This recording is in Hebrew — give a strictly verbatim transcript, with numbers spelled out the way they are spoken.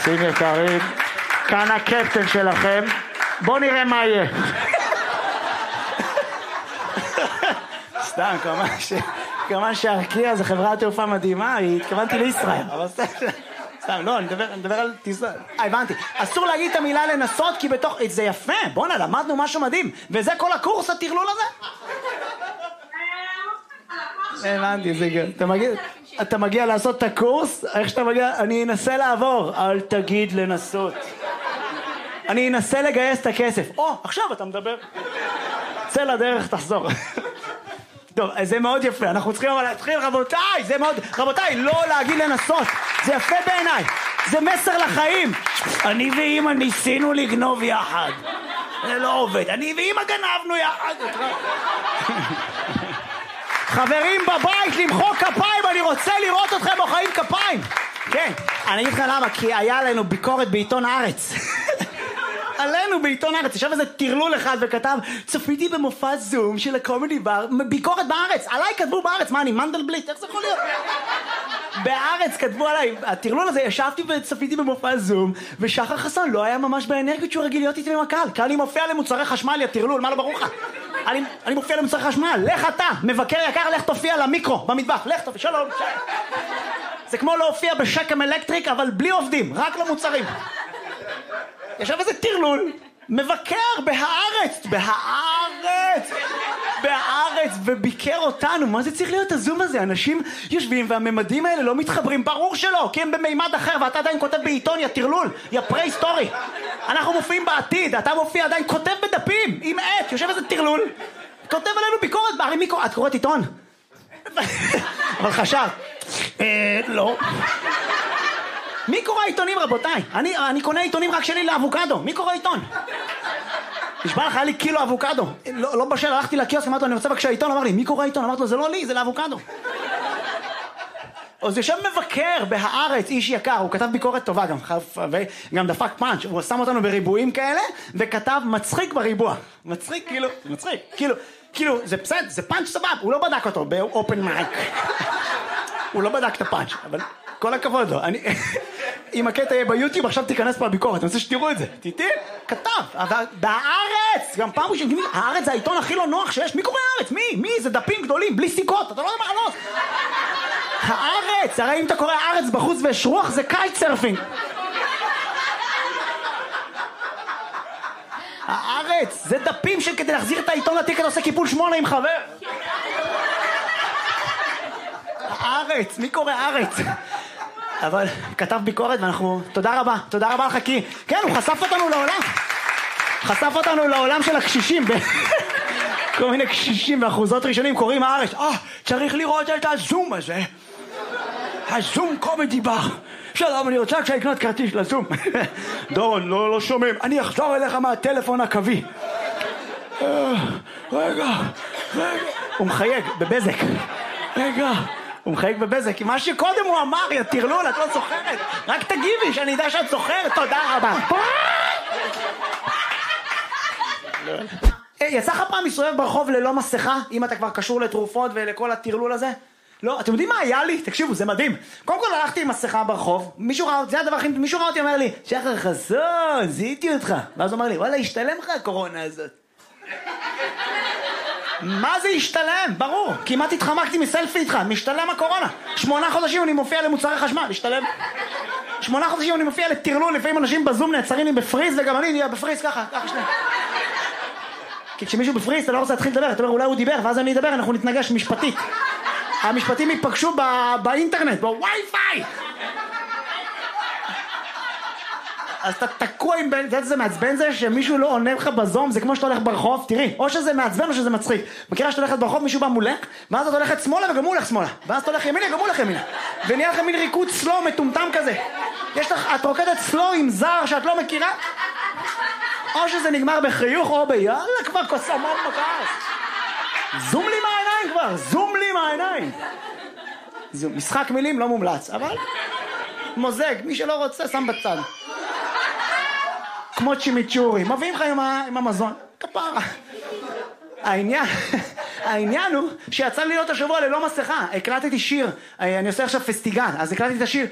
שים יקרים, כאן הקפטן שלכם, בואו נראה מה יהיה. סתם, כמובן ש... כמובן שארקיע זה חברת תעופה מדהימה, התכוונתי לישראל, אבל סתם, סתם, לא, אני מדבר, אני מדבר על טיסה, אה, הבנתי, אסור להגיד את המילה לנסות, כי בתוך, זה יפה, בוא'נה, למדנו משהו מדהים, וזה כל הקורס, הטרלול הזה? הבנתי, זה גם, אתה מגיע, אתה מגיע לעשות את הקורס, איך שאתה מגיע, אני אנסה לעבור, אל תגיד לנסות. אני אנסה לגייס את הכסף. או, עכשיו אתה מדבר. צא לדרך, תחזור. טוב, זה מאוד יפה, אנחנו צריכים אבל להתחיל, רבותיי, זה מאוד, רבותיי, לא להגיד לנסות, זה יפה בעיניי, זה מסר לחיים. אני ואמא ניסינו לגנוב יחד, זה לא עובד, אני ואמא גנבנו יחד. חברים בבית, למחוא כפיים, אני רוצה לראות אתכם מוחאים כפיים. כן, אני אגיד לך למה, כי היה לנו ביקורת בעיתון הארץ. עלינו בעיתון הארץ, ישב איזה טרלול אחד וכתב, צפיתי במופע זום של הקומדי בר, ביקורת בארץ, עליי כתבו בארץ, מה אני מנדלבליט, איך זה יכול להיות? בארץ כתבו עליי, הטרלול הזה, ישבתי וצפיתי במופע זום, ושחר חסון לא היה ממש באנרגיות שהוא רגיל להיות איתי במקל, כי אני מופיע למוצרי חשמל, יא טרלול, מה לא ברור לך? אני, אני מופיע למוצרי חשמל, לך אתה, מבקר יקר, לך תופיע למיקרו, במטבח, לך תופיע, שלום, שלום. זה כמו להופיע בשקם אלקטריק, אבל בלי עובדים, רק למוצרים. ישב איזה טרלול, מבקר בהארץ, בהארץ, בהארץ, וביקר אותנו. מה זה צריך להיות הזום הזה? אנשים יושבים והממדים האלה לא מתחברים, ברור שלא, כי הם במימד אחר, ואתה עדיין כותב בעיתון, יא טרלול, יא פרה-היסטורי. אנחנו מופיעים בעתיד, אתה מופיע עדיין, כותב בדפים, עם עט, יושב איזה טרלול, כותב עלינו ביקורת, הרי מי קורא? את קוראת עיתון? אבל חשב, אה, לא. מי קורא עיתונים, רבותיי? אני, אני קונה עיתונים רק שלי לאבוקדו. מי קורא עיתון? נשבע לך, היה לי קילו אבוקדו. לא, לא בשל, הלכתי לקיוסק, אמרתי לו, אני רוצה בבקשה עיתון, אמר לי, מי קורא עיתון? אמרתי לו, זה לא לי, זה לאבוקדו. אז יושב מבקר בהארץ, איש יקר, הוא כתב ביקורת טובה גם, וגם דפק פאנץ', הוא שם אותנו בריבועים כאלה, וכתב מצחיק בריבוע. מצחיק, כאילו, מצחיק, כאילו, כאילו, זה בסדר, זה פאנץ' סבב, הוא לא בדק אותו באופן מייק. הוא לא בדק את הפאנץ', אבל כל הכבוד לו. אני, אם הקטע יהיה ביוטיוב, עכשיו תיכנס פה לביקורת, אני רוצה שתראו את זה. תיתי, כתב, אבל בהארץ, גם פעם ראשונה, הארץ זה העיתון הכי לא נוח שיש, מי קורא הארץ? מי? מי? זה דפים גדולים, בלי סיכות, אתה לא יודע מה לענות. הארץ, הרי אם אתה קורא הארץ בחוץ ויש רוח, זה קייט סרפינג. הארץ, זה דפים שכדי להחזיר את העיתון לתיק אתה עושה קיפול שמונה עם חבר. הארץ, מי קורא הארץ? אבל כתב ביקורת ואנחנו, תודה רבה, תודה רבה לך כי, כן, הוא חשף אותנו לעולם. חשף אותנו לעולם של הקשישים. כל מיני קשישים ואחוזות ראשונים קוראים הארץ. אה, צריך לראות את הזום הזה. הזום קומדי בר. שלום, אני רוצה כשהקנות כרטיס לזום. דורון, לא, לא שומעים. אני אחזור אליך מהטלפון הקווי. רגע, רגע. הוא מחייג בבזק. רגע. הוא מחייג בבזק, כי מה שקודם הוא אמר, יא טרלול, את לא זוכרת. רק תגיבי שאני יודע שאת זוכרת. תודה רבה. יצא לך פעם מסתובב ברחוב ללא מסכה, אם אתה כבר קשור לתרופות ולכל הטרלול הזה? לא, אתם יודעים מה היה לי? תקשיבו, זה מדהים. קודם כל הלכתי עם מסכה ברחוב, מישהו ראה אותי, זה הדבר הכי, מישהו ראה אותי, אומר לי, שחר חסון, זיהיתי אותך. ואז הוא אומר לי, וואלה, השתלם לך הקורונה הזאת. מה זה השתלם? ברור, כמעט התחמקתי מסלפי איתך, משתלם הקורונה. שמונה חודשים אני מופיע למוצרי חשמל, השתלם. שמונה חודשים אני מופיע לטרלול, לפעמים אנשים בזום נעצרים לי בפריז, וגם אני נהיה בפריז ככה, ככה שנייה. כי כשמישהו בפריז, אתה לא רוצה להתחיל לדבר, אתה אומר, אולי הוא דיבר, ואז אני אדבר, אנחנו נתנגש משפטית. המשפטים ייפגשו באינטרנט, בווי-פיי. אז אתה תקוע עם בן, זה מעצבן זה שמישהו לא עונה לך בזום, זה כמו שאתה הולך ברחוב, תראי, או שזה מעצבן או שזה מצחיק. מכירה שאתה הולכת ברחוב, מישהו בא מולך, ואז אתה הולכת שמאלה וגם הוא הולך שמאלה, ואז אתה הולך ימינה, גם הוא הולך ימינה. ונהיה לך מין ריקוד סלו מטומטם כזה. יש לך, את רוקדת סלו עם זר שאת לא מכירה, או שזה נגמר בחיוך או ביאללה כבר קוסמות מקס. זום לי מהעיניים כבר, זום לי מהעיניים. זום, משחק מילים לא מומלץ, אבל מוזג, מי שלא רוצה שם בצד. כמו צ'ימיצ'ורי, מביאים לך עם, עם המזון, כפרה. העניין, העניין הוא שיצא לי להיות השבוע ללא מסכה, הקלטתי שיר, אני עושה עכשיו פסטיגל, אז הקלטתי את השיר,